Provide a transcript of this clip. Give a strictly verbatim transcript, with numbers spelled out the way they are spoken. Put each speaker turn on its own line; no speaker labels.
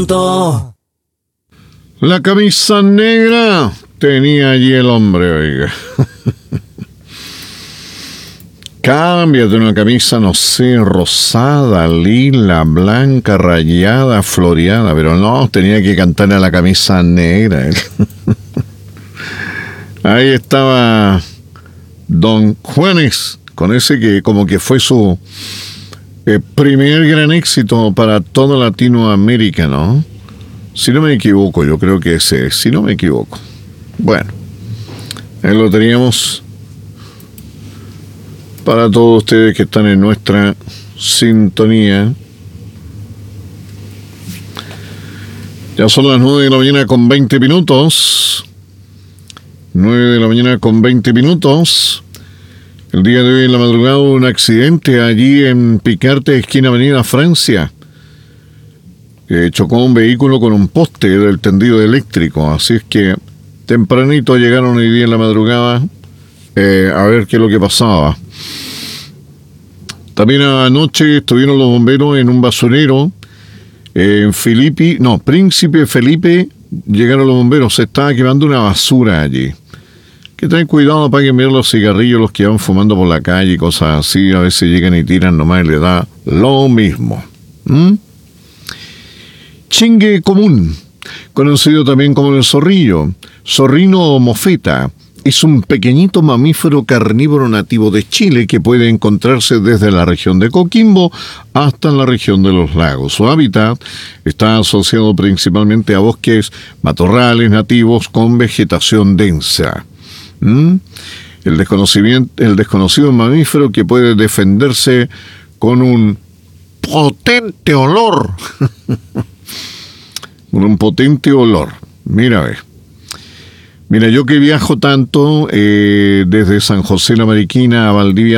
punto.
La camisa negra tenía allí el hombre, oiga. Cámbiate una camisa, no sé, rosada, lila, blanca, rayada, floreada, pero no, tenía que cantar a la camisa negra. Ahí estaba Don Juanes, con ese que como que fue su eh, primer gran éxito para toda Latinoamérica, ¿no? Si no me equivoco, yo creo que ese es, si no me equivoco. Bueno, ahí lo teníamos para todos ustedes que están en nuestra sintonía. Ya son las nueve de la mañana con veinte minutos. nueve de la mañana con veinte minutos. El día de hoy en la madrugada hubo un accidente allí en Picarte, esquina Avenida Francia. Eh, chocó un vehículo con un poste del tendido eléctrico. Así es que tempranito llegaron hoy día en la madrugada eh, a ver qué es lo que pasaba. También anoche estuvieron los bomberos en un basurero en Felipe, no, Príncipe Felipe. Llegaron los bomberos, se estaba quemando una basura allí. Que ten cuidado para que miren los cigarrillos, los que van fumando por la calle y cosas así. A veces llegan y tiran nomás y le da lo mismo. ¿Mm? Chingue común, conocido también como el zorrillo, zorrino mofeta, es un pequeñito mamífero carnívoro nativo de Chile que puede encontrarse desde la región de Coquimbo hasta la región de los lagos. Su hábitat está asociado principalmente a bosques matorrales nativos con vegetación densa. ¿Mm? El desconocimiento, el desconocido mamífero que puede defenderse con un potente olor. Con un potente olor. Mira, a ver. Mira, yo que viajo tanto eh, desde San José la Mariquina a Valdivia